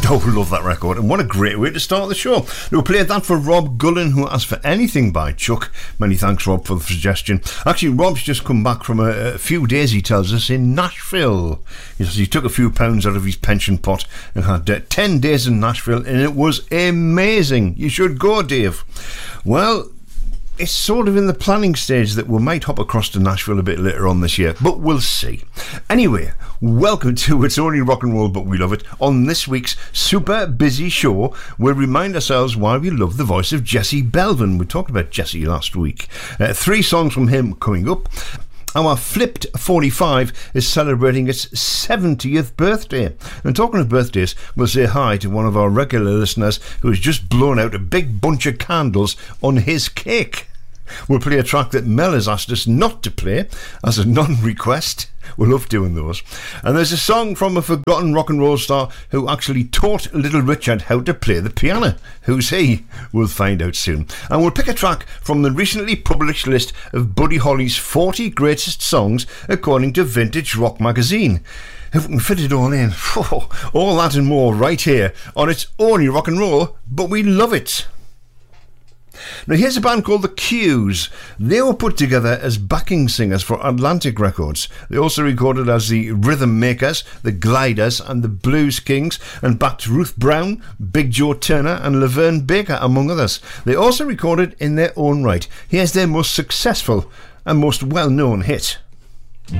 Oh, love that record, and what a great way to start the show. We played that for Rob Gullen, who asked for Anything by Chuck. Many thanks, Rob, for the suggestion. Actually, Rob's just come back from a few days, he tells us, in Nashville. He says he took a few pounds out of his pension pot and had 10 days in Nashville, and it was amazing. You should go, Dave. Well, it's sort of in the planning stage that we might hop across to Nashville a bit later on this year, but we'll see. Anyway, welcome to It's Only Rock and Roll But We Love It. On this week's super busy show, we'll remind ourselves why we love the voice of Jesse Belvin. We talked about Jesse last week. 3 songs from him coming up. Our Flipped 45 is celebrating its 70th birthday. And talking of birthdays, we'll say hi to one of our regular listeners who has just blown out a big bunch of candles on his cake. We'll play a track that Mel has asked us not to play as a non-request. We love doing those. And there's a song from a forgotten rock and roll star who actually taught Little Richard how to play the piano. Who's he? We'll find out soon. And we'll pick a track from the recently published list of Buddy Holly's 40 greatest songs according to Vintage Rock Magazine. If we can fit it all in, all that and more right here on It's Only Rock and Roll, but we love it. Now here's a band called The Q's. They were put together as backing singers for Atlantic Records. They also recorded as the Rhythm Makers, the Gliders and the Blues Kings, and backed Ruth Brown, Big Joe Turner and Laverne Baker, among others. They also recorded in their own right. Here's their most successful and most well-known hit.